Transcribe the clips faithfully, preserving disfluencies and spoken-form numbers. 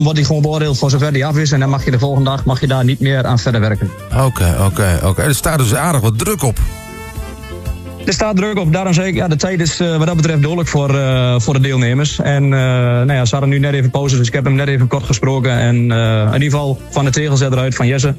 wordt hij gewoon beoordeeld voor zover die af is. En dan mag je de volgende dag mag je daar niet meer aan verder werken. Oké, okay, oké, okay, oké. Okay. Er staat dus aardig wat druk op. Er staat druk op, daarom zeg ik, ja, de tijd is uh, wat dat betreft dodelijk voor, uh, voor de deelnemers. En uh, nou ja, ze hadden nu net even pauze, dus ik heb hem net even kort gesproken. En uh, in ieder geval van de tegelzet eruit, van Jesse.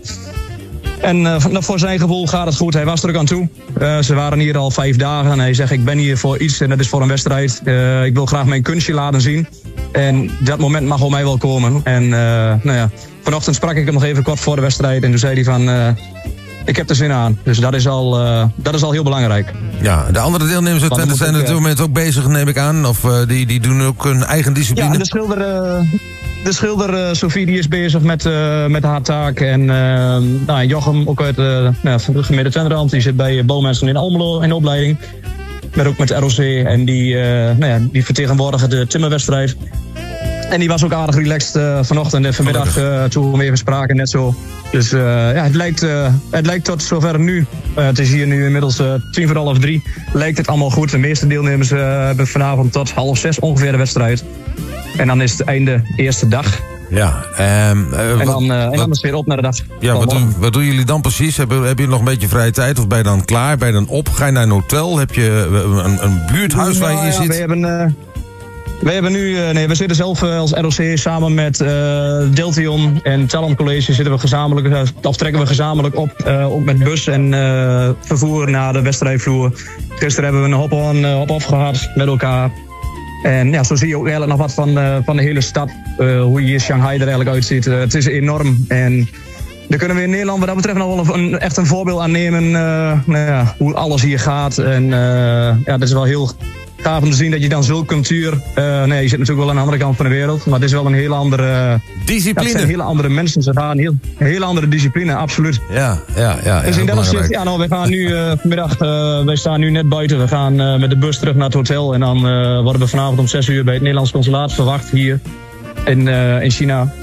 En uh, voor zijn gevoel gaat het goed, hij was er ook aan toe. Uh, ze waren hier al vijf dagen en hij zegt, ik ben hier voor iets en dat is voor een wedstrijd. Uh, ik wil graag mijn kunstje laten zien. En dat moment mag op mij wel komen. En uh, nou ja, vanochtend sprak ik hem nog even kort voor de wedstrijd en toen zei hij van... Uh, Ik heb er zin aan, dus dat is al, uh, dat is al heel belangrijk. Ja, de andere deelnemers uit Twente zijn op dit moment ook bezig, neem ik aan. Of uh, die, die doen ook hun eigen discipline. Ja, de schilder, uh, de schilder uh, Sophie die is bezig met, uh, met haar taak. En uh, nou, Jochem, ook uit uh, nou, van de gemeente Twenterand, die zit bij Bouwmensen in Almelo in de opleiding. Maar ook met de R O C en die, uh, nou ja, die vertegenwoordigen de timmerwedstrijd. En die was ook aardig relaxed uh, vanochtend en vanmiddag uh, toen we even spraken, net zo. Dus uh, ja, het lijkt, uh, het lijkt tot zover nu. Uh, het is hier nu inmiddels uh, tien voor half drie. Lijkt het allemaal goed. De meeste deelnemers uh, hebben vanavond tot half zes ongeveer de wedstrijd. En dan is het einde eerste dag. Ja, um, uh, en dan, uh, wat, en dan is het weer op naar de dag. Ja, wat doen, wat doen jullie dan precies? Heb, heb je nog een beetje vrije tijd? Of ben je dan klaar? Ben je dan op? Ga je naar een hotel? Heb je een, een buurthuis waar je in ja, zit? We hebben... Uh, We hebben nu, nee, we zitten zelf als R O C samen met uh, Deltion en Talent College zitten we gezamenlijk, of trekken we gezamenlijk op, uh, ook met bus en uh, vervoer naar de wedstrijdvloer. Gisteren hebben we een hop-on, uh, hop-off gehad met elkaar. En ja, zo zie je ook eigenlijk nog wat van, uh, van de hele stad, uh, hoe hier Shanghai er eigenlijk uitziet. Uh, het is enorm en daar kunnen we in Nederland wat dat betreft nog wel een, echt een voorbeeld aan nemen, uh, nou ja, hoe alles hier gaat. En uh, ja, dat is wel heel gaaf om te zien dat je dan zulke cultuur... Uh, nee, je zit natuurlijk wel aan de andere kant van de wereld, maar het is wel een hele andere... Discipline. Ja, het zijn hele andere mensen, ze gaan een heel, een hele andere discipline, absoluut. Ja, ja, ja. Dus ja, in dat opzicht, ja, nou, we gaan nu uh, vanmiddag, uh, wij staan nu net buiten, we gaan uh, met de bus terug naar het hotel en dan uh, worden we vanavond om zes uur bij het Nederlands consulaat verwacht hier in, uh, in China.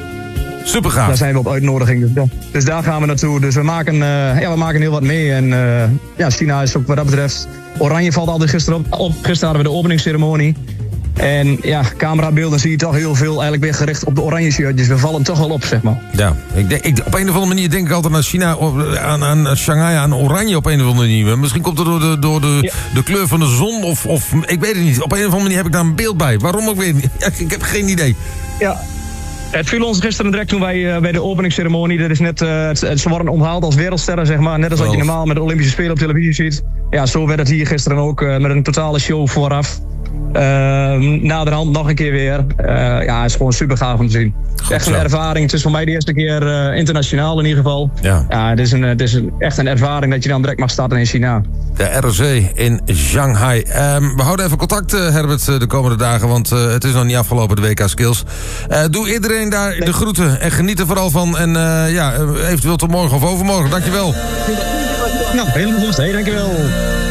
Super gaaf. Daar zijn we op uitnodiging. Dus, dus daar gaan we naartoe. Dus we maken, uh, ja, we maken heel wat mee. En uh, ja, China is ook wat dat betreft... Oranje valt altijd gisteren op. op. Gisteren hadden we de openingsceremonie. En ja, camerabeelden zie je toch heel veel eigenlijk weer gericht op de oranje shirtjes. We vallen toch wel op, zeg maar. Ja, ik denk, ik, op een of andere manier denk ik altijd aan China, aan, aan Shanghai, aan oranje op een of andere manier. Misschien komt het door de, door de, ja. de kleur van de zon of, of ik weet het niet. Op een of andere manier heb ik daar een beeld bij. Waarom ook weer? Ja, ik heb geen idee. Ja. Het viel ons gisteren direct toen wij uh, bij de openingsceremonie... Dat is net, uh, het, het, ze worden onthaald als wereldsterren, zeg maar. Net als wat je normaal met de Olympische Spelen op televisie ziet. Ja, zo werd het hier gisteren ook, uh, met een totale show vooraf. Uh, naderhand nog een keer weer. Uh, ja, het is gewoon super gaaf om te zien. Goed echt een zo. ervaring. Het is voor mij de eerste keer uh, internationaal in ieder geval. Ja, ja het is, een, het is een, echt een ervaring dat je dan direct mag starten in China. De R O C in Shanghai. Um, we houden even contact, uh, Herbert, de komende dagen. Want uh, het is nog niet afgelopen, de W K Skills. Uh, doe iedereen daar de groeten en geniet er vooral van. En uh, ja, eventueel tot morgen of overmorgen. Dankjewel. Nou, helemaal goed. Hey, dankjewel.